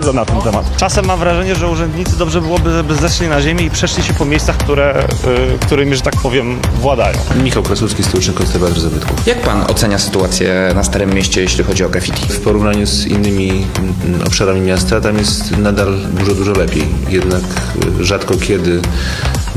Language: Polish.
bardzo na ten temat. Czasem mam wrażenie, że urzędnicy dobrze byłoby, żeby zeszli na ziemię i przeszli się po miejscach, którymi, że tak powiem, władają. Michał Krasucki, stołeczny konserwator zabytków. Jak pan ocenia sytuację na Starym Mieście, jeśli chodzi o graffiti? W porównaniu z innymi obszarami miasta tam jest nadal dużo lepiej. Jednak rzadko kiedy